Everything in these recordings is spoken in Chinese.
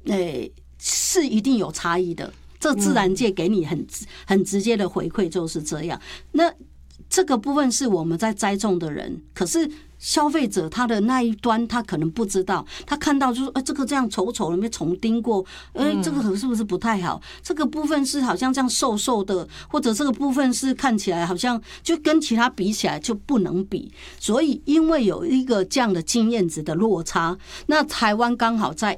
是一定有差异的。这自然界给你很直接的回馈就是这样。那这个部分是我们在栽种的人，可是消费者他的那一端他可能不知道，他看到就是这个这样丑丑的被虫叮过，这个是不是不太好？这个部分是好像这样瘦瘦的，或者这个部分是看起来好像就跟其他比起来就不能比。所以因为有一个这样的经验值的落差，那台湾刚好在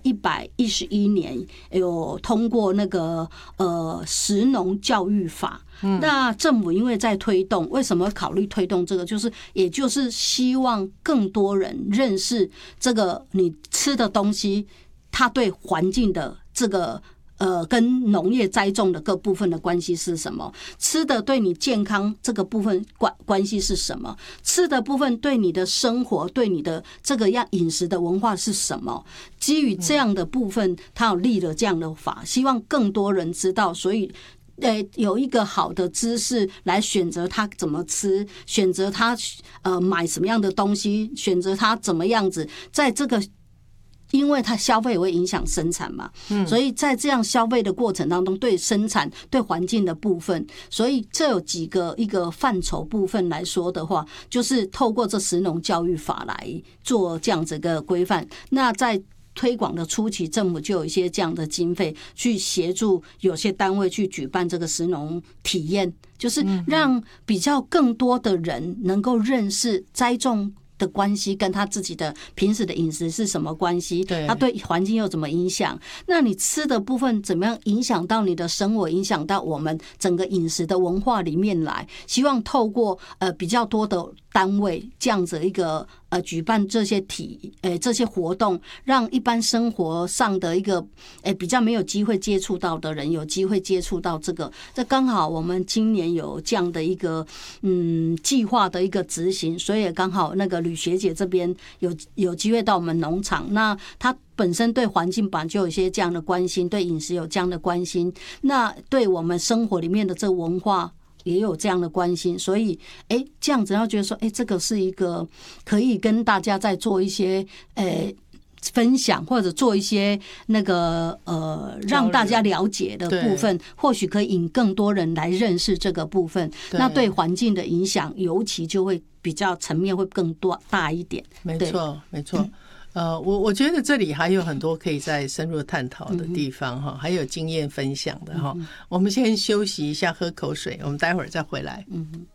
111年有通过那个食农教育法。那政府因为在推动，为什么考虑推动这个？也就是希望更多人认识这个你吃的东西，它对环境的这个跟农业栽种的各部分的关系是什么？吃的对你健康这个部分关系是什么？吃的部分对你的生活、对你的这个样饮食的文化是什么？基于这样的部分，他有立了这样的法，希望更多人知道，所以。有一个好的知识来选择他怎么吃，选择他买什么样的东西，选择他怎么样子，在这个因为它消费也会影响生产嘛，所以在这样消费的过程当中，对生产、对环境的部分，所以这有一个范畴部分来说的话，就是透过这食农教育法来做这样子的规范。那在推广的初期，政府就有一些这样的经费去协助有些单位去举办这个食农体验，就是让比较更多的人能够认识栽种的关系跟他自己的平时的饮食是什么关系，他对环境又怎么影响，那你吃的部分怎么样影响到你的生活，影响到我们整个饮食的文化里面来，希望透过比较多的单位这样子一个举办这些这些活动，让一般生活上的一个比较没有机会接触到的人有机会接触到这个。这刚好我们今年有这样的一个计划的一个执行，所以也刚好那个吕学姐这边有机会到我们农场，那她本身对环境本来就有一些这样的关心，对饮食有这样的关心，那对我们生活里面的这个文化也有这样的关心，所以这样子要觉得说这个是一个可以跟大家再做一些分享，或者做一些那个让大家了解的部分，或许可以引更多人来认识这个部分，那对环境的影响尤其就会比较层面会更多大一点。 没错没错。我觉得这里还有很多可以再深入探讨的地方哈，还有经验分享的哈。我们先休息一下，喝口水，我们待会儿再回来。